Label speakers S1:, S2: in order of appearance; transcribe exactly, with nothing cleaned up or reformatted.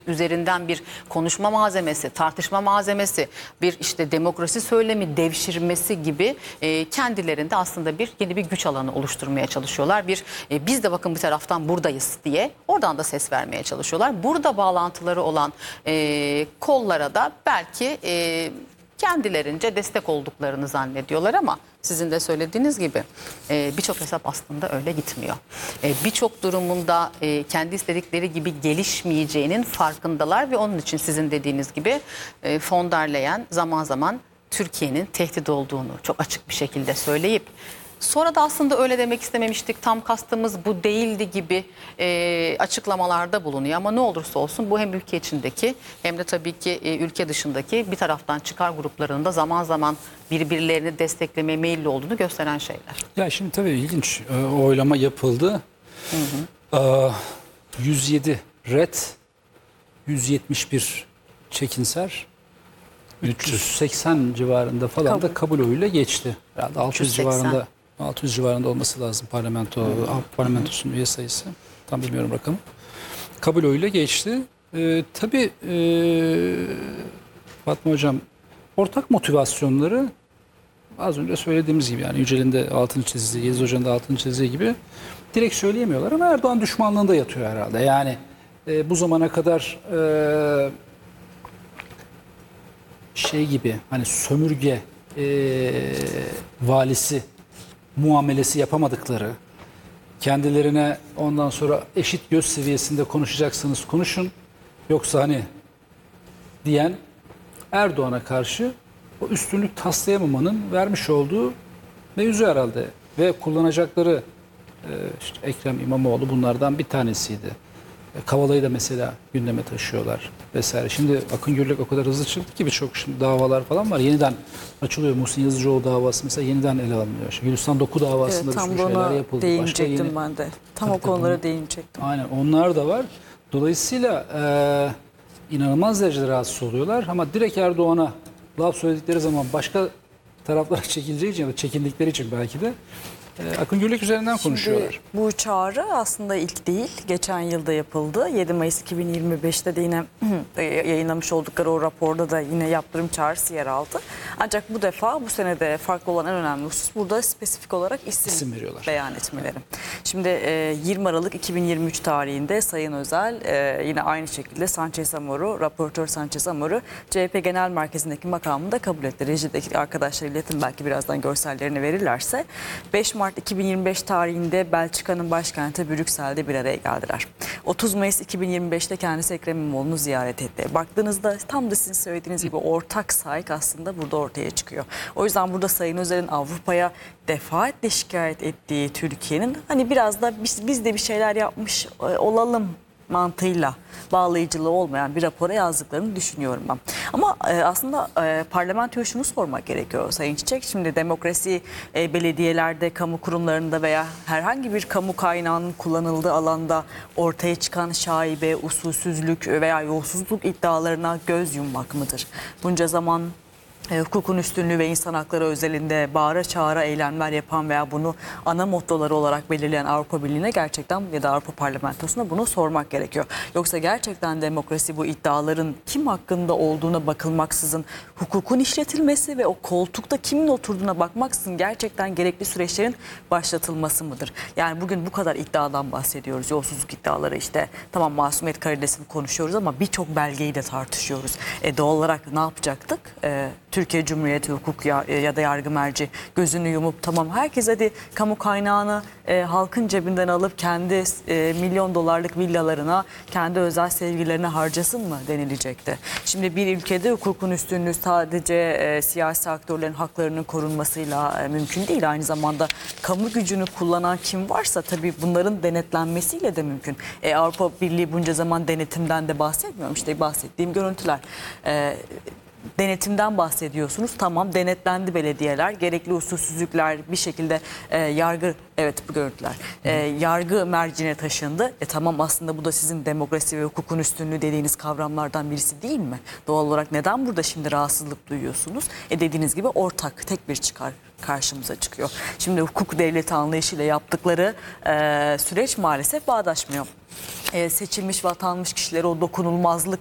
S1: üzerinden bir konuşma malzemesi, tartışma malzemesi, bir işte demokrasi söylemi devşirmesi gibi e, kendilerinde aslında bir yeni bir güç alanı oluşturmaya çalışıyorlar. Bir e, biz de bakın bir taraftan buradayız diye oradan da ses vermeye çalışıyorlar. Burada bağlantıları olan e, kollara da belki e, kendilerince destek olduklarını zannediyorlar ama sizin de söylediğiniz gibi e, birçok hesap aslında öyle gitmiyor. E, birçok durumunda e, kendi istedikleri gibi gelişmeyeceğinin farkındalar ve onun için sizin dediğiniz gibi e, von der Leyen zaman zaman Türkiye'nin tehdit olduğunu çok açık bir şekilde söyleyip sonra da aslında öyle demek istememiştik, tam kastımız bu değildi gibi e, açıklamalarda bulunuyor. Ama ne olursa olsun bu hem ülke içindeki hem de tabii ki e, ülke dışındaki bir taraftan çıkar gruplarının da zaman zaman birbirlerini desteklemeye meyilli olduğunu gösteren şeyler.
S2: Ya şimdi tabii ilginç, o oylama yapıldı. Hı hı. Ee, yüz yedi red, yüz yetmiş bir çekinser, üç yüz seksen civarında falan kabul. da kabul oyuyla geçti. Herhalde altı yüz civarında. altı yüz civarında olması lazım parlamento, hmm. parlamentosunun üye sayısı. Tam bilmiyorum rakamı. Kabul oyuyla geçti. Ee, tabii e, Fatma Hocam, ortak motivasyonları az önce söylediğimiz gibi, yani Yücel'in de altını çizdiği, Yediz Hoca'nın da altını çizdiği gibi direkt söyleyemiyorlar ama Erdoğan düşmanlığında yatıyor herhalde. Yani e, bu zamana kadar e, şey gibi, hani sömürge e, valisi muamelesi yapamadıkları, kendilerine ondan sonra eşit göz seviyesinde konuşacaksınız konuşun, yoksa hani diyen Erdoğan'a karşı o üstünlük taslayamamanın vermiş olduğu mevzu herhalde. Ve kullanacakları işte Ekrem İmamoğlu bunlardan bir tanesiydi. Kavala'yı da mesela gündeme taşıyorlar vesaire. Şimdi Akın Gürlek o kadar hızlı çıktı ki birçok davalar falan var. Yeniden açılıyor. Muhsin Yazıcıoğlu davası mesela yeniden ele alınıyor. Şimdi Gülistan Doku davasında
S3: evet,
S2: bir sürü şeyler yapıldı.
S3: Değinecektim yeni... ben de. Tam tabii, o konulara tabii, değinecektim.
S2: Aynen, onlar da var. Dolayısıyla e, inanılmaz derecede rahatsız oluyorlar. Ama direkt Erdoğan'a laf söyledikleri zaman başka taraflara çekileceği için ya da çekindikleri için belki de Akın Gürlek üzerinden konuşuyorlar.
S3: Şimdi bu çağrı aslında ilk değil. Geçen yılda yapıldı. yedi Mayıs iki bin yirmi beş'te de yine yayınlamış oldukları o raporda da yine yaptırım çağrısı yer aldı. Ancak bu defa bu senede farklı olan en önemli husus burada spesifik olarak isim, isim veriyorlar, beyan etmeleri. Şimdi yirmi Aralık iki bin yirmi üç tarihinde Sayın Özel yine aynı şekilde Sanchez Amor'u, raportör Sanchez Amor'u C H P Genel Merkezi'ndeki makamında kabul etti. Rejideki arkadaşlar iletin, belki birazdan görsellerini verirlerse. beş Mart iki bin yirmi beş tarihinde Belçika'nın başkenti Brüksel'de bir araya geldiler. otuz Mayıs iki bin yirmi beş'te kendisi Ekrem İmamoğlu'nu ziyaret etti. Baktığınızda tam da sizin söylediğiniz gibi ortak sahip aslında burada ortaya çıkıyor. O yüzden burada Sayın Özel'in Avrupa'ya defaatle şikayet ettiği Türkiye'nin hani biraz da biz, biz de bir şeyler yapmış olalım mantığıyla bağlayıcılığı olmayan bir rapora yazdıklarını düşünüyorum ben. Ama e, aslında e, parlamentoya şunu sormak gerekiyor Sayın Çiçek. Şimdi demokrasi e, belediyelerde, kamu kurumlarında veya herhangi bir kamu kaynağının kullanıldığı alanda ortaya çıkan şaibe, usulsüzlük veya yolsuzluk iddialarına göz yummak mıdır? Bunca zaman E, hukukun üstünlüğü ve insan hakları özelinde bağıra çağıra eylemler yapan veya bunu ana mottoları olarak belirleyen Avrupa Birliği'ne gerçekten ya da Avrupa Parlamentosu'na bunu sormak gerekiyor. Yoksa gerçekten demokrasi bu iddiaların kim hakkında olduğuna bakılmaksızın hukukun işletilmesi ve o koltukta kimin oturduğuna bakmaksızın gerçekten gerekli süreçlerin başlatılması mıdır? Yani bugün bu kadar iddiadan bahsediyoruz. Yolsuzluk iddiaları, işte tamam masumiyet karidesini konuşuyoruz ama birçok belgeyi de tartışıyoruz. E, doğal olarak ne yapacaktık? E, Türkiye Cumhuriyeti hukuk ya, ya da yargı merci gözünü yumup tamam herkes hadi kamu kaynağını e, halkın cebinden alıp kendi e, milyon dolarlık villalarına, kendi özel sevgilerine harcasın mı denilecekti. Şimdi bir ülkede hukukun üstünlüğü sadece e, siyasi aktörlerin haklarının korunmasıyla e, mümkün değil. Aynı zamanda kamu gücünü kullanan kim varsa tabii bunların denetlenmesiyle de mümkün. E, Avrupa Birliği bunca zaman denetimden de bahsetmiyorum. İşte bahsettiğim görüntüler. E, Denetimden bahsediyorsunuz. Tamam, denetlendi belediyeler. Gerekli usulsüzlükler bir şekilde e, yargı, evet bu görüntüler, e, yargı mercine taşındı. E tamam, aslında bu da sizin demokrasi ve hukukun üstünlüğü dediğiniz kavramlardan birisi değil mi? Doğal olarak neden burada şimdi rahatsızlık duyuyorsunuz? E dediğiniz gibi ortak, tek bir çıkar karşımıza çıkıyor. Şimdi hukuk devleti anlayışıyla yaptıkları e, süreç maalesef bağdaşmıyor. e, seçilmiş ve atanmış kişilere o dokunulmazlık